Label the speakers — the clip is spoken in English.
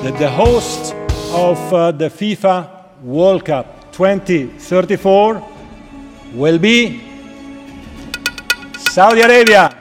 Speaker 1: that the host of the FIFA World Cup 2034 will be Saudi Arabia.